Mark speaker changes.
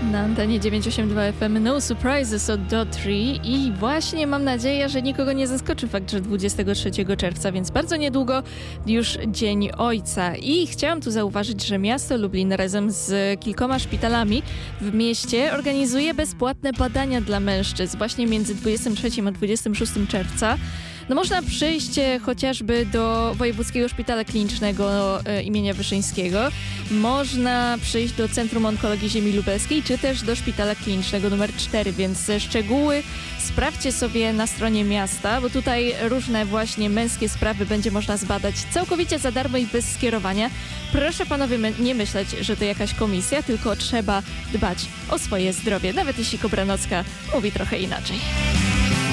Speaker 1: Na antenie 982 FM No Surprises od Dotry i właśnie mam nadzieję, że nikogo nie zaskoczy fakt, że 23 czerwca, więc bardzo niedługo już Dzień Ojca. I chciałam tu zauważyć, że miasto Lublin razem z kilkoma szpitalami w mieście organizuje bezpłatne badania dla mężczyzn właśnie między 23 a 26 czerwca. No można przyjść chociażby do Wojewódzkiego Szpitala Klinicznego imienia Wyszyńskiego, można przyjść do Centrum Onkologii Ziemi Lubelskiej, czy też do Szpitala Klinicznego nr 4, więc szczegóły sprawdźcie sobie na stronie miasta, bo tutaj różne właśnie męskie sprawy będzie można zbadać całkowicie za darmo i bez skierowania. Proszę panowie nie myśleć, że to jakaś komisja, tylko trzeba dbać o swoje zdrowie, nawet jeśli Kobranocka mówi trochę inaczej.